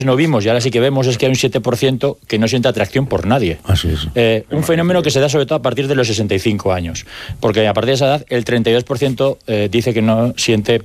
no vimos y ahora sí que vemos es que hay un 7% que no siente atracción por nadie. Así es. Un fenómeno que se da sobre todo a partir de los 65 años, porque a partir de esa edad el 32% dice que no siente,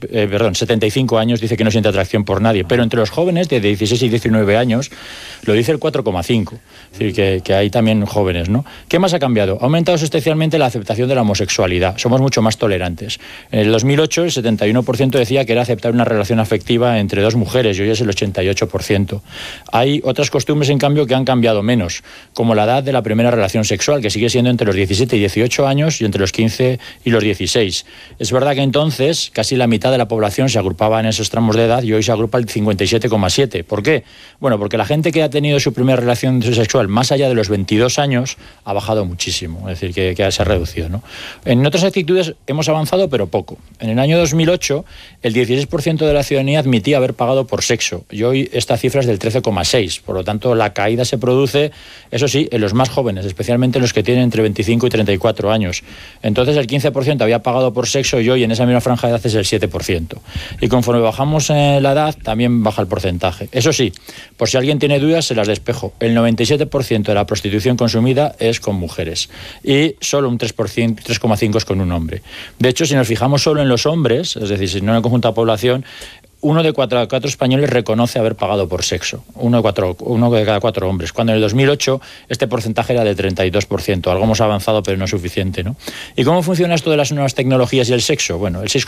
75 años dice que no siente atracción por nadie, pero entre los jóvenes de 16 y 19 años lo dice el 4,5%, es decir, que hay también jóvenes, ¿no? ¿Qué más ha cambiado? Ha aumentado sustancialmente la aceptación de la homosexualidad, somos mucho más tolerantes. En el 2008 el 71% decía que era aceptar una relación afectiva entre dos mujeres y hoy es el 88%. Hay otras costumbres, en cambio, que han cambiado menos, como la edad de la primera relación sexual, que sigue siendo entre los 17 y 18 años y entre los 15 y los 16. Es verdad que entonces casi la mitad de la población se agrupaba en esos tramos de edad y hoy se agrupa el 57,7%. ¿Por qué? Bueno, porque la gente que ha tenido su primera relación sexual más allá de los 22 años ha bajado muchísimo, es decir, que se ha reducido, ¿no? En otras actitudes hemos avanzado, pero poco. En el año 2008, el 16% de la ciudadanía admitía haber pagado por sexo y hoy esta cifra es del 13,6%. Por lo tanto, la caída se produce, eso sí, en los más jóvenes, especialmente en los que tienen entre 25 y 34 años. Entonces, el 15% había pagado por sexo y hoy en esa misma franja de edad es el 7%. Y conforme bajamos la edad, también baja el porcentaje. Eso sí, por si alguien tiene dudas, se las despejo. El 97% de la prostitución consumida es con mujeres y solo un 3,5% es con un hombre. De hecho, si nos fijamos solo en los hombres, es decir, si no en el conjunto de la población, uno de cada cuatro españoles reconoce haber pagado por sexo, uno de cada cuatro hombres, cuando en el 2008 este porcentaje era de 32%, algo hemos avanzado pero no es suficiente, ¿no? ¿Y cómo funciona esto de las nuevas tecnologías y el sexo? Bueno, el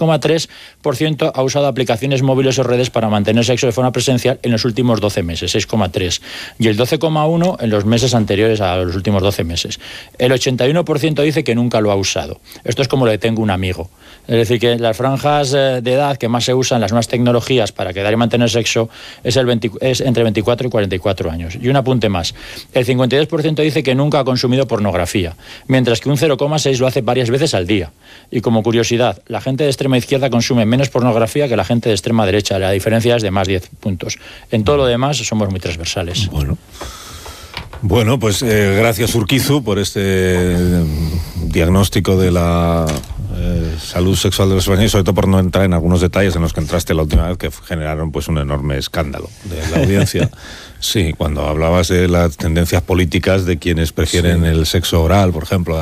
6,3% ha usado aplicaciones móviles o redes para mantener sexo de forma presencial en los últimos 12 meses, 6,3%, y el 12,1% en los meses anteriores a los últimos 12 meses. El 81% dice que nunca lo ha usado. Esto es como lo de tengo un amigo. Es decir, que las franjas de edad que más se usan, las nuevas tecnologías para quedar y mantener sexo, es entre 24 y 44 años. Y un apunte más. El 52% dice que nunca ha consumido pornografía, mientras que un 0,6% lo hace varias veces al día. Y como curiosidad, la gente de extrema izquierda consume menos pornografía que la gente de extrema derecha. La diferencia es de más 10 puntos. En todo lo demás somos muy transversales. Bueno, pues gracias Urquizu por este diagnóstico de la salud sexual de los españoles, sobre todo por no entrar en algunos detalles en los que entraste la última vez, que generaron pues un enorme escándalo de la audiencia. Sí, cuando hablabas de las tendencias políticas de quienes prefieren el sexo oral, por ejemplo,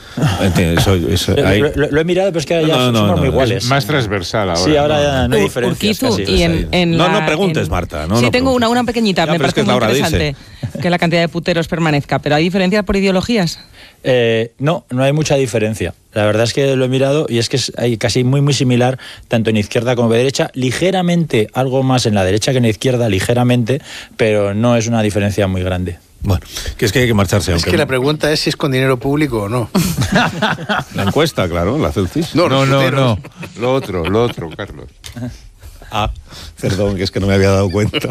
lo he mirado, pero es que ya somos muy iguales. Es más transversal ahora. Sí, ahora ya no hay diferencias. No preguntes, Marta. Sí, tengo una pequeñita, me parece muy interesante que la cantidad de puteros permanezca, pero ¿hay diferencia por ideologías? No hay mucha diferencia. La verdad es que lo he mirado y es que hay casi muy similar tanto en izquierda como en derecha, ligeramente algo más en la derecha que en la izquierda, ligeramente, pero no es una diferencia muy grande. Bueno, que es que hay que marcharse. Es que la pregunta es si es con dinero público o no. La encuesta, claro, la hace el CIS. No. Lo otro, Carlos. Perdón, que es que no me había dado cuenta.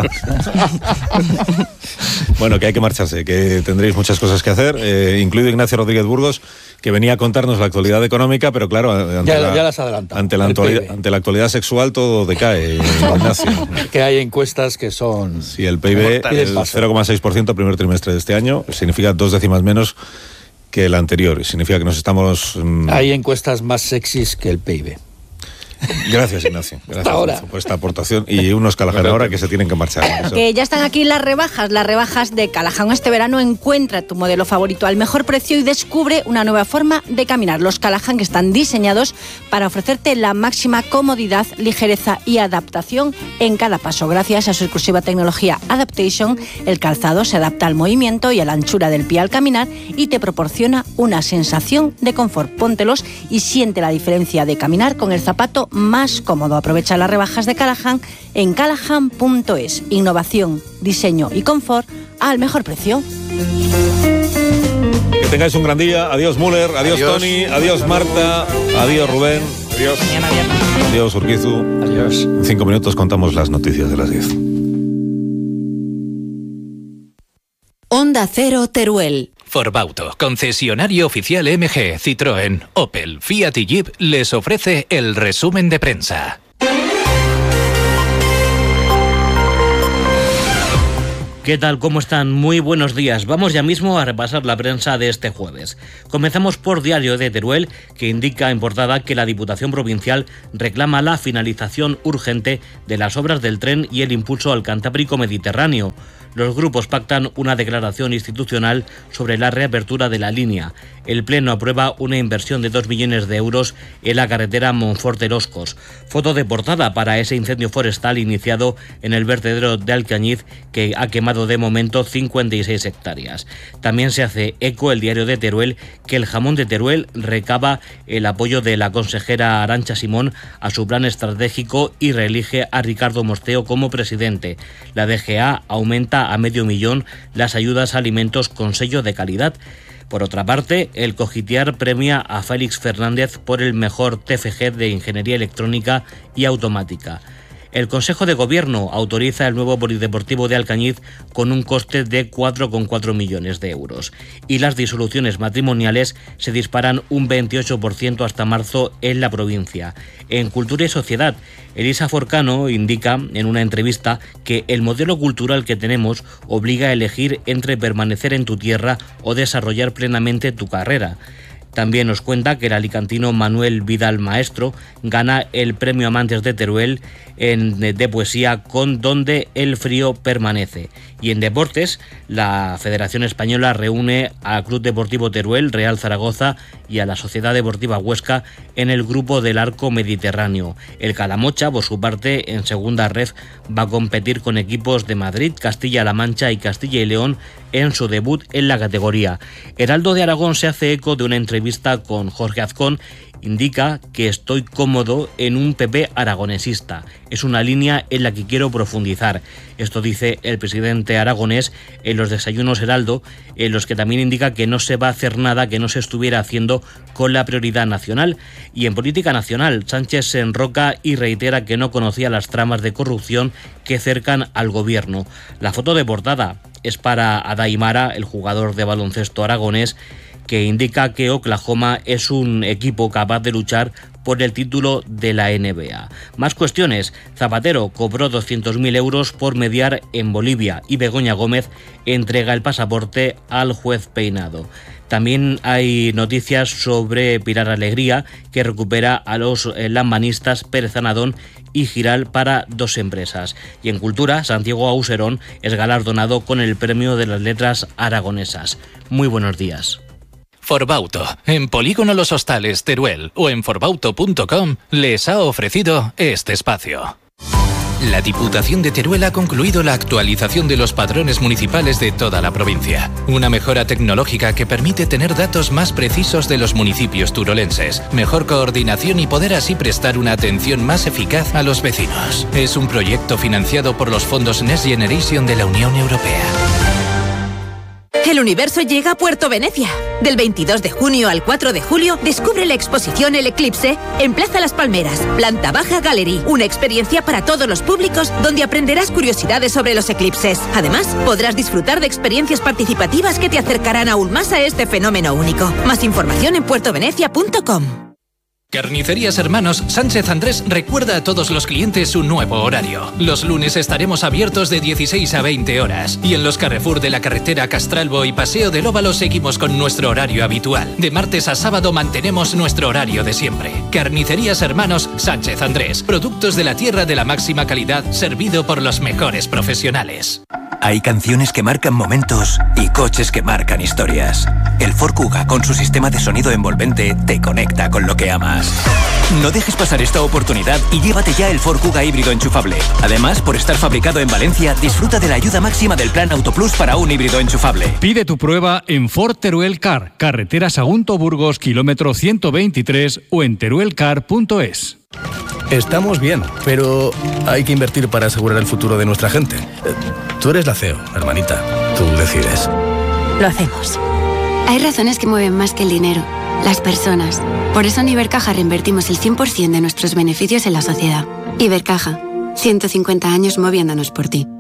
Bueno, que hay que marcharse, que tendréis muchas cosas que hacer, incluido Ignacio Rodríguez Burgos, que venía a contarnos la actualidad económica, pero claro, ante la actualidad sexual todo decae, Ignacio. Que hay encuestas que son... Sí, el PIB, el 0,6% primer trimestre de este año, significa 2 décimas menos que el anterior, y significa que nos estamos... Hay encuestas más sexys que el PIB. Gracias, Ignacio. Gracias ahora por esta aportación. Y unos Callahan ahora que se tienen que marchar. Que ya están aquí las rebajas de Callahan. Este verano encuentra tu modelo favorito al mejor precio y descubre una nueva forma de caminar. Los Callahan, que están diseñados para ofrecerte la máxima comodidad, ligereza y adaptación en cada paso. Gracias a su exclusiva tecnología Adaptation, el calzado se adapta al movimiento y a la anchura del pie al caminar y te proporciona una sensación de confort. Póntelos y siente la diferencia de caminar con el zapato más cómodo. Aprovecha las rebajas de Callahan en callahan.es. Innovación, diseño y confort al mejor precio. Que tengáis un gran día. Adiós Müller, adiós Tony, adiós Marta, adiós Rubén. Adiós. Adiós Urquizu. Adiós. En 5 minutos contamos las noticias de las 10. Onda Cero Teruel. Forbauto, concesionario oficial MG, Citroën, Opel, Fiat y Jeep, les ofrece el resumen de prensa. ¿Qué tal? ¿Cómo están? Muy buenos días. Vamos ya mismo a repasar la prensa de este jueves. Comenzamos por Diario de Teruel, que indica en portada que la Diputación Provincial reclama la finalización urgente de las obras del tren y el impulso al Cantábrico Mediterráneo. Los grupos pactan una declaración institucional sobre la reapertura de la línea. El Pleno aprueba una inversión de 2 millones de euros en la carretera Monforte-Loscos. Foto de portada para ese incendio forestal iniciado en el vertedero de Alcañiz, que ha quemado de momento 56 hectáreas. También se hace eco el Diario de Teruel que el jamón de Teruel recaba el apoyo de la consejera Arantxa Simón a su plan estratégico y reelige a Ricardo Mosteo como presidente. La DGA aumenta a 500.000 las ayudas a alimentos con sello de calidad. Por otra parte, el Cogitiar premia a Félix Fernández por el mejor TFG de Ingeniería Electrónica y Automática. El Consejo de Gobierno autoriza el nuevo polideportivo de Alcañiz con un coste de 4,4 millones de euros. Y las disoluciones matrimoniales se disparan un 28% hasta marzo en la provincia. En Cultura y Sociedad, Elisa Forcano indica en una entrevista que el modelo cultural que tenemos obliga a elegir entre permanecer en tu tierra o desarrollar plenamente tu carrera. También nos cuenta que el alicantino Manuel Vidal Maestro gana el premio Amantes de Teruel de poesía con Donde el frío permanece. Y en deportes, la Federación Española reúne al Club Deportivo Teruel, Real Zaragoza y a la Sociedad Deportiva Huesca en el grupo del Arco Mediterráneo. El Calamocha, por su parte, en segunda ref, va a competir con equipos de Madrid, Castilla-La Mancha y Castilla y León en su debut en la categoría. Heraldo de Aragón se hace eco de una entrevista con Jorge Azcón. Indica que estoy cómodo en un PP aragonesista. Es una línea en la que quiero profundizar. Esto dice el presidente aragonés en los desayunos Heraldo, en los que también indica que no se va a hacer nada que no se estuviera haciendo con la prioridad nacional. Y en política nacional, Sánchez se enroca y reitera que no conocía las tramas de corrupción que cercan al gobierno. La foto de portada es para Adai Mara, el jugador de baloncesto aragonés, que indica que Oklahoma es un equipo capaz de luchar por el título de la NBA. Más cuestiones. Zapatero cobró 200.000 euros por mediar en Bolivia y Begoña Gómez entrega el pasaporte al juez Peinado. También hay noticias sobre Pilar Alegría, que recupera a los lambanistas Pérez Anadón y Giral para 2 empresas. Y en Cultura, Santiago Auserón es galardonado con el Premio de las Letras Aragonesas. Muy buenos días. Forbauto, en Polígono Los Hostales, Teruel o en forbauto.com les ha ofrecido este espacio. La Diputación de Teruel ha concluido la actualización de los padrones municipales de toda la provincia. Una mejora tecnológica que permite tener datos más precisos de los municipios turolenses, mejor coordinación y poder así prestar una atención más eficaz a los vecinos. Es un proyecto financiado por los fondos Next Generation de la Unión Europea. El universo llega a Puerto Venecia. Del 22 de junio al 4 de julio, descubre la exposición El Eclipse en Plaza Las Palmeras, planta baja Gallery. Una experiencia para todos los públicos donde aprenderás curiosidades sobre los eclipses. Además, podrás disfrutar de experiencias participativas que te acercarán aún más a este fenómeno único. Más información en puertovenecia.com. Carnicerías Hermanos Sánchez Andrés recuerda a todos los clientes un nuevo horario. Los lunes estaremos abiertos de 16 a 20 horas y en los Carrefour de la carretera Castralbo y Paseo del Óvalo seguimos con nuestro horario habitual. De martes a sábado mantenemos nuestro horario de siempre. Carnicerías Hermanos Sánchez Andrés. Productos de la tierra de la máxima calidad, servido por los mejores profesionales. Hay canciones que marcan momentos y coches que marcan historias. El Ford Kuga, con su sistema de sonido envolvente, te conecta con lo que amas. No dejes pasar esta oportunidad y llévate ya el Ford Kuga híbrido enchufable. Además, por estar fabricado en Valencia, disfruta de la ayuda máxima del Plan Autoplus para un híbrido enchufable. Pide tu prueba en Ford Teruel Car, carretera Sagunto-Burgos, kilómetro 123 o en teruelcar.es. Estamos bien, pero hay que invertir para asegurar el futuro de nuestra gente. Tú eres la CEO, hermanita. Tú decides. Lo hacemos. Hay razones que mueven más que el dinero. Las personas. Por eso en Ibercaja reinvertimos el 100% de nuestros beneficios en la sociedad. Ibercaja. 150 años moviéndonos por ti.